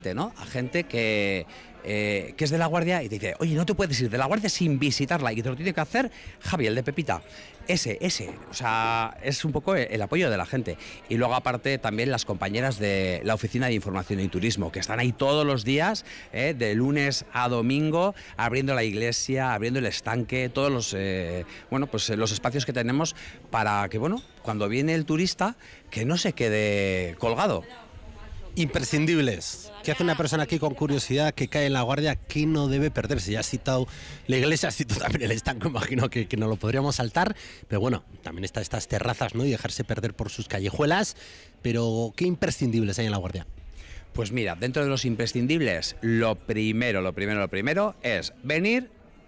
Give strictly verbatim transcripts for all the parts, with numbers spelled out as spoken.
¿no? A gente que, eh, que es de La Guardia y te dice, oye, no te puedes ir de La Guardia sin visitarla, y te lo tiene que hacer Javi, el de Pepita. Ese, ese, o sea, es un poco el apoyo de la gente. Y luego aparte también las compañeras de la Oficina de Información y Turismo, que están ahí todos los días, eh, de lunes a domingo, abriendo la iglesia, abriendo el estanque, todos los, eh, bueno, pues los espacios que tenemos para que, bueno, cuando viene el turista, que no se quede colgado. Imprescindibles. ¿Qué hace una persona aquí con curiosidad que cae en La Guardia? ¿Qué no debe perderse? Ya has citado la iglesia, has citado también el estanco, imagino que, que no lo podríamos saltar, pero bueno, también está estas terrazas, ¿no? Y dejarse perder por sus callejuelas, pero ¿qué imprescindibles hay en La Guardia? Pues mira, dentro de los imprescindibles, lo primero, lo primero, lo primero es venir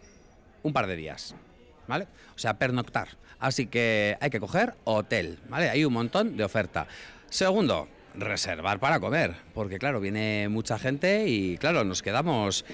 un par de días, ¿vale? O sea, pernoctar. Así que hay que coger hotel, ¿vale? Hay un montón de oferta. Segundo, reservar para comer, porque claro, viene mucha gente y claro, nos quedamos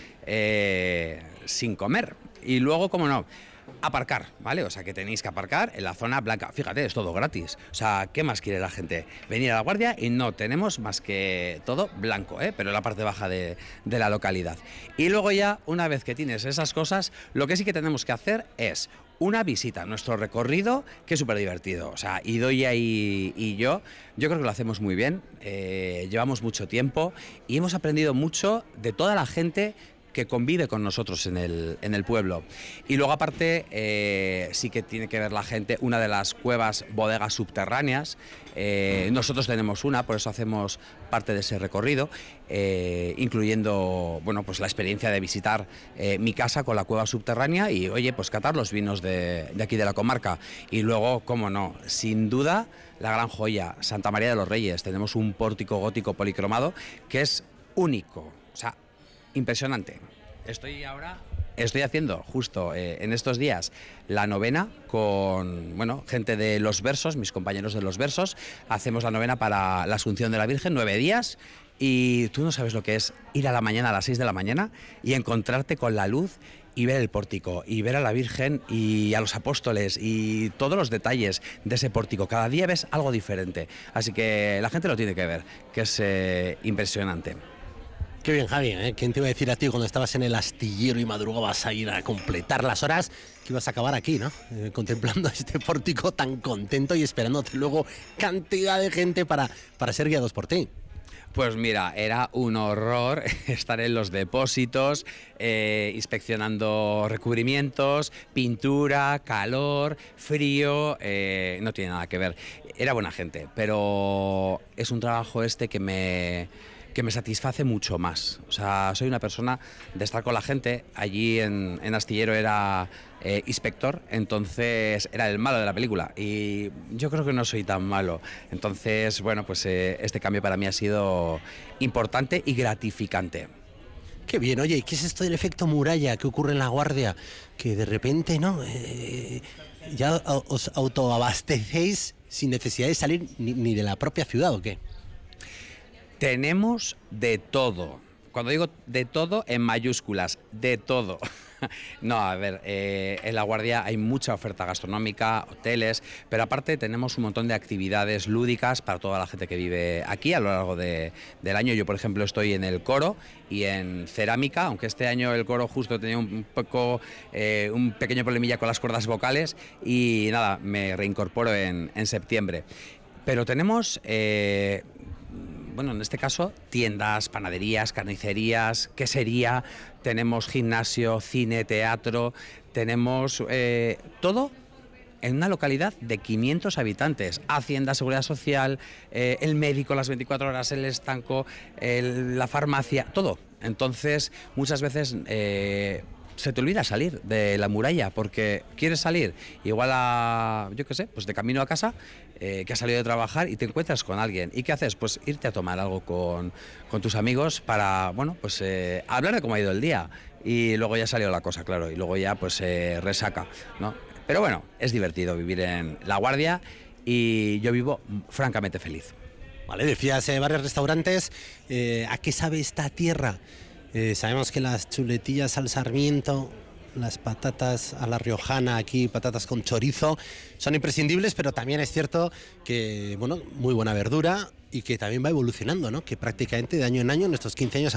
eh, sin comer. Y luego, cómo no, aparcar, ¿vale? O sea, que tenéis que aparcar en la zona blanca. Fíjate, es todo gratis. O sea, ¿qué más quiere la gente? Venir a La Guardia y no tenemos más que todo blanco, ¿eh? Pero en la parte baja de, de la localidad. Y luego ya, una vez que tienes esas cosas, lo que sí que tenemos que hacer es una visita, nuestro recorrido, que es súper divertido. O sea, Idoia y, y yo, yo creo que lo hacemos muy bien, eh, llevamos mucho tiempo y hemos aprendido mucho de toda la gente que convive con nosotros en el, en el pueblo. Y luego aparte eh, sí que tiene que ver la gente una de las cuevas bodegas subterráneas. Eh, nosotros tenemos una, por eso hacemos parte de ese recorrido, eh, incluyendo, bueno, pues la experiencia de visitar eh, mi casa con la cueva subterránea y, oye, pues catar los vinos de, de aquí de la comarca. Y luego, cómo no, sin duda, la gran joya, Santa María de los Reyes. Tenemos un pórtico gótico policromado que es único, o sea, impresionante. Estoy ahora, estoy haciendo justo eh, en estos días la novena con, bueno, gente de Los Versos, mis compañeros de Los Versos. Hacemos la novena para la Asunción de la Virgen, nueve días. Y tú no sabes lo que es ir a la mañana, a las seis de la mañana, y encontrarte con la luz y ver el pórtico, y ver a la Virgen y a los apóstoles y todos los detalles de ese pórtico. Cada día ves algo diferente. Así que la gente lo tiene que ver, que es eh, impresionante. Qué bien, Javi, ¿eh? ¿Quién te iba a decir a ti cuando estabas en el astillero y madrugabas a ir a completar las horas que ibas a acabar aquí, ¿no? Eh, contemplando este pórtico tan contento y esperándote luego cantidad de gente para, para ser guiados por ti. Pues mira, era un horror estar en los depósitos, eh, inspeccionando recubrimientos, pintura, calor, frío, eh, no tiene nada que ver. Era buena gente, pero es un trabajo este que me... que me satisface mucho más. O sea, soy una persona de estar con la gente. Allí en, en Astillero era eh, inspector, entonces era el malo de la película y yo creo que no soy tan malo. Entonces, bueno, pues eh, este cambio para mí ha sido importante y gratificante. Qué bien, oye, ¿y qué es esto del efecto muralla que ocurre en La Guardia? Que de repente, ¿no? Eh, ya os autoabastecéis sin necesidad de salir ni, ni de la propia ciudad, ¿o qué? Tenemos de todo. Cuando digo de todo, en mayúsculas, de todo. No, a ver, eh, en La Guardia hay mucha oferta gastronómica, hoteles, pero aparte tenemos un montón de actividades lúdicas para toda la gente que vive aquí a lo largo de, del año. Yo, por ejemplo, estoy en el coro y en cerámica, aunque este año el coro justo tenía un poco, eh, un pequeño problemilla con las cuerdas vocales y nada, me reincorporo en, en septiembre. Pero tenemos... Eh, bueno, en este caso, tiendas, panaderías, carnicerías, quesería, tenemos gimnasio, cine, teatro, tenemos eh, todo en una localidad de quinientos habitantes. Hacienda, Seguridad Social, eh, el médico las veinticuatro horas, el estanco, el, la farmacia, todo. Entonces, muchas veces... Eh, se te olvida salir de la muralla porque quieres salir igual a, yo qué sé, pues de camino a casa, eh, que has salido de trabajar y te encuentras con alguien. ¿Y qué haces? Pues irte a tomar algo con, con tus amigos para, bueno, pues eh, hablar de cómo ha ido el día. Y luego ya salió la cosa, claro, y luego ya pues eh, resaca, ¿no? Pero bueno, es divertido vivir en La Guardia y yo vivo francamente feliz. Vale, decías eh, varios restaurantes, eh, ¿a qué sabe esta tierra? Eh, sabemos que las chuletillas al sarmiento, las patatas a la riojana aquí, patatas con chorizo, son imprescindibles, pero también es cierto que, bueno, muy buena verdura y que también va evolucionando, ¿no? Que prácticamente de año en año, en estos quince años